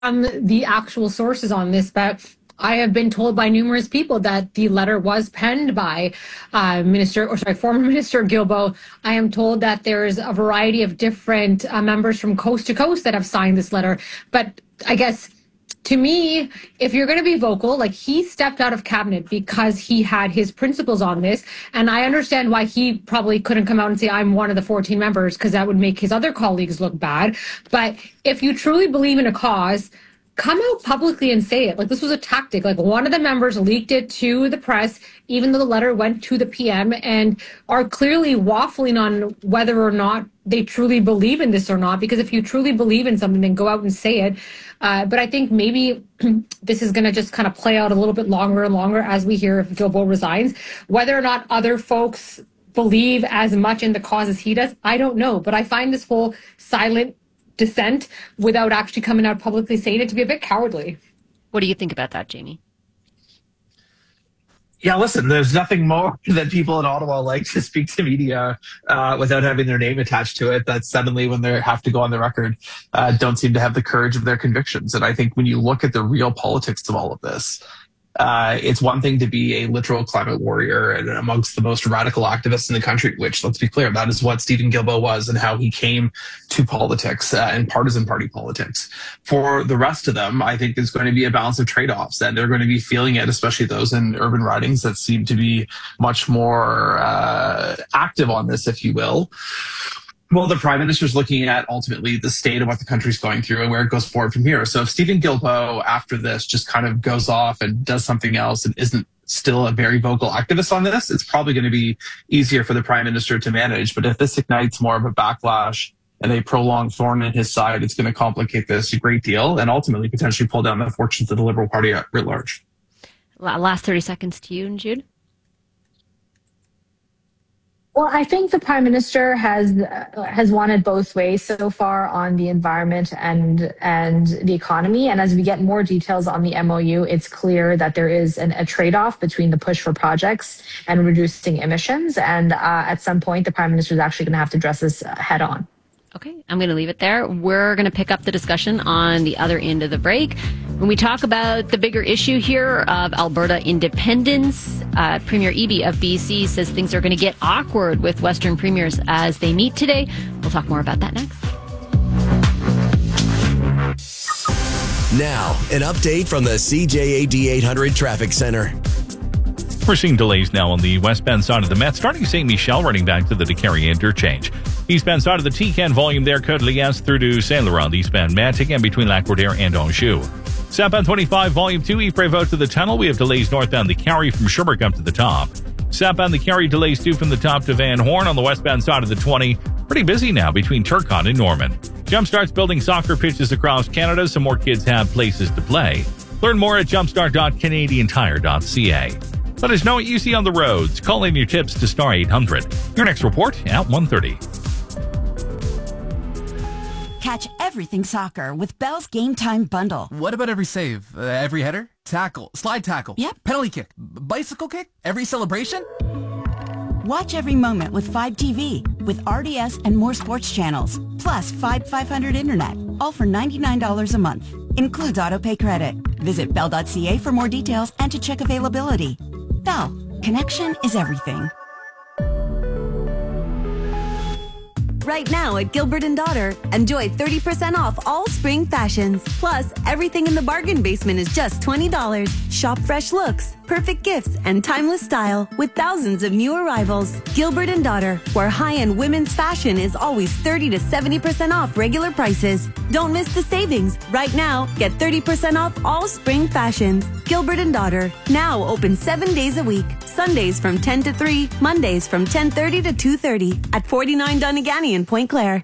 the actual sources on this, but I have been told by numerous people that the letter was penned by former Minister Guilbeault. I am told that there's a variety of different members from coast to coast that have signed this letter. But I guess, to me, if you're going to be vocal, like, he stepped out of cabinet because he had his principles on this. And I understand why he probably couldn't come out and say, I'm one of the 14 members, because that would make his other colleagues look bad. But if you truly believe in a cause, come out publicly and say it. Like, this was a tactic. Like, one of the members leaked it to the press, even though the letter went to the PM, and are clearly waffling on whether or not they truly believe in this or not. Because if you truly believe in something, then go out and say it. But I think maybe this is going to just kind of play out a little bit longer and longer as we hear if Guilbeault resigns. Whether or not other folks believe as much in the cause as he does, I don't know. But I find this whole silent dissent without actually coming out publicly saying it to be a bit cowardly. What do you think about that, Jamie? Yeah, listen, there's nothing more that people in Ottawa like to speak to media without having their name attached to it, that suddenly when they have to go on the record, don't seem to have the courage of their convictions. And I think when you look at the real politics of all of this, it's one thing to be a literal climate warrior and amongst the most radical activists in the country, which, let's be clear, that is what Stephen Guilbeault was and how he came to politics and partisan party politics. For the rest of them, I think there's going to be a balance of trade-offs, and they're going to be feeling it, especially those in urban ridings that seem to be much more active on this, if you will. Well, the Prime Minister's looking at ultimately the state of what the country's going through and where it goes forward from here. So if Stephen Guilbeault after this just kind of goes off and does something else and isn't still a very vocal activist on this, it's probably going to be easier for the Prime Minister to manage. But if this ignites more of a backlash and a prolonged thorn in his side, it's going to complicate this a great deal and ultimately potentially pull down the fortunes of the Liberal Party at large. Last 30 seconds to you, and Jude. Well, I think the Prime Minister has wanted both ways so far on the environment and the economy. And as we get more details on the MOU, it's clear that there is a trade-off between the push for projects and reducing emissions. And at some point, the Prime Minister is actually going to have to address this head on. Okay, I'm going to leave it there. We're going to pick up the discussion on the other end of the break. When we talk about the bigger issue here of Alberta independence, Premier Eby of BC says things are going to get awkward with Western premiers as they meet today. We'll talk more about that next. Now, an update from the CJAD 800 Traffic Center. We're seeing delays now on the westbound side of the Met, starting St. Michel, running back to the Décarie interchange. Eastbound side of the T-Can volume there, Côte-Liesse through to Saint Laurent, eastbound Met, again between Lac-Roudère and Anjou. Southbound 25, volume 2, Yves-Prévost to the tunnel. We have delays northbound the Carry from Sherbrooke up to the top. Southbound the Carry delays too from the top to Van Horn. On the westbound side of the 20, pretty busy now between Turcotte and Norman. Jumpstart's building soccer pitches across Canada so more kids have places to play. Learn more at jumpstart.canadiantire.ca. Let us know what you see on the roads. Call in your tips to Star 800. Your next report at 1:30. Catch everything soccer with Bell's Game Time Bundle. What about every save? Every header? Tackle? Slide tackle? Yep. Penalty kick? Bicycle kick? Every celebration? Watch every moment with 5 TV with RDS and more sports channels. Plus 500 internet. All for $99 a month. Includes autopay credit. Visit bell.ca for more details and to check availability. Bell. Connection is everything. Right now at Gilbert & Daughter, enjoy 30% off all spring fashions. Plus, everything in the bargain basement is just $20. Shop fresh looks, perfect gifts, and timeless style with thousands of new arrivals. Gilbert & Daughter, where high-end women's fashion is always 30 to 70% off regular prices. Don't miss the savings. Right now, get 30% off all spring fashions. Gilbert & Daughter, now open 7 days a week. Sundays from 10 to 3, Mondays from 10:30 to 2:30 at 49 Donegal in Point Claire.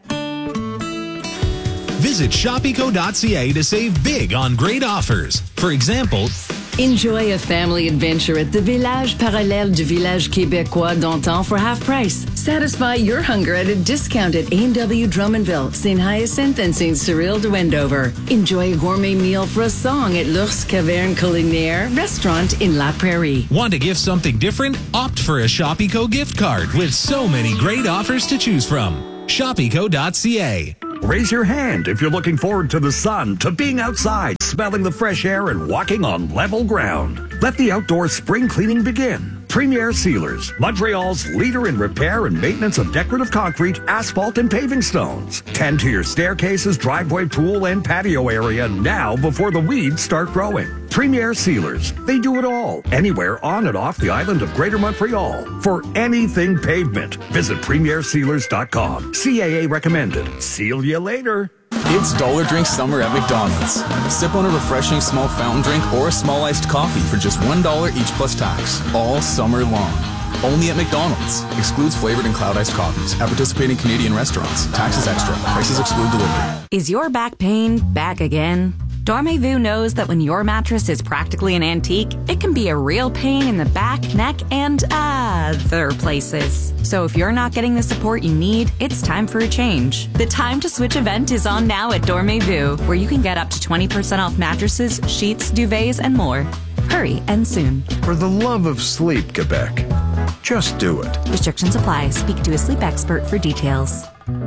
Visit shopeco.ca to save big on great offers. For example, enjoy a family adventure at the Village Parallèle du Village Québécois d'Antan for half price. Satisfy your hunger at a discount at A&W Drummondville, St. Hyacinthe, and St. Cyril de Wendover. Enjoy a gourmet meal for a song at L'Ours Caverne Culinaire restaurant in La Prairie. Want to gift something different? Opt for a Shopeco gift card with so many great offers to choose from. Shopeco.ca. Raise your hand if you're looking forward to the sun, to being outside, smelling the fresh air, and walking on level ground. Let the outdoor spring cleaning begin. Premier Sealers, Montreal's leader in repair and maintenance of decorative concrete, asphalt, and paving stones. Tend to your staircases, driveway, pool, and patio area now before the weeds start growing. Premier Sealers. They do it all, anywhere on and off the island of Greater Montreal. For anything pavement, visit premiersealers.com. CAA recommended. Seal you later. It's Dollar Drink Summer at McDonald's. Sip on a refreshing small fountain drink or a small iced coffee for just $1 each plus tax, all summer long. Only at McDonald's. Excludes flavored and cloud iced coffees at participating Canadian restaurants. Taxes extra. Prices exclude delivery. Is your back pain back again? Dormez-vous knows that when your mattress is practically an antique, it can be a real pain in the back, neck, and other places. So if you're not getting the support you need, it's time for a change. The Time to Switch event is on now at Dormez-vous, where you can get up to 20% off mattresses, sheets, duvets, and more. Hurry and soon. For the love of sleep, Quebec, just do it. Restrictions apply. Speak to a sleep expert for details.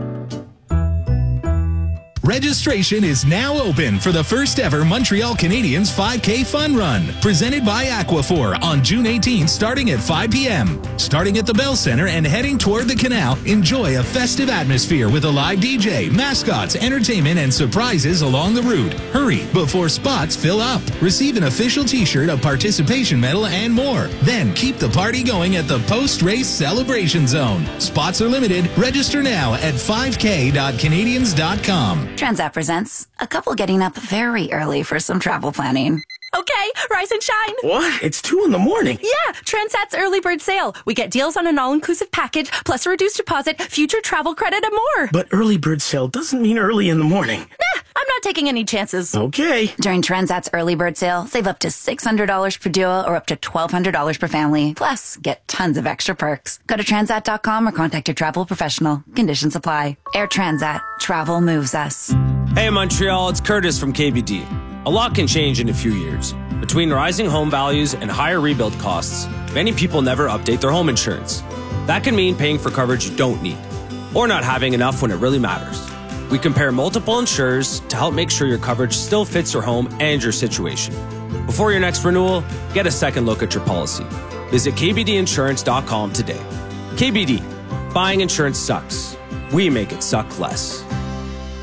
Registration is now open for the first ever Montreal Canadiens 5K Fun Run, presented by Aquaphor on June 18th, starting at 5 p.m. Starting at the Bell Center and heading toward the canal, enjoy a festive atmosphere with a live DJ, mascots, entertainment, and surprises along the route. Hurry before spots fill up. Receive an official t-shirt, a participation medal, and more. Then keep the party going at the post-race celebration zone. Spots are limited. Register now at 5k.canadiens.com. Transat presents a couple getting up very early for some travel planning. Okay, rise and shine. What? It's 2 a.m. Yeah, Transat's early bird sale. We get deals on an all-inclusive package, plus a reduced deposit, future travel credit, and more. But early bird sale doesn't mean early in the morning. Nah, I'm not taking any chances. Okay. During Transat's early bird sale, save up to $600 per duo or up to $1,200 per family. Plus, get tons of extra perks. Go to Transat.com or contact your travel professional. Conditions apply. Air Transat. Travel moves us. Hey, Montreal, it's Curtis from KBD. A lot can change in a few years. Between rising home values and higher rebuild costs, many people never update their home insurance. That can mean paying for coverage you don't need, or not having enough when it really matters. We compare multiple insurers to help make sure your coverage still fits your home and your situation. Before your next renewal, get a second look at your policy. Visit kbdinsurance.com today. KBD, buying insurance sucks. We make it suck less.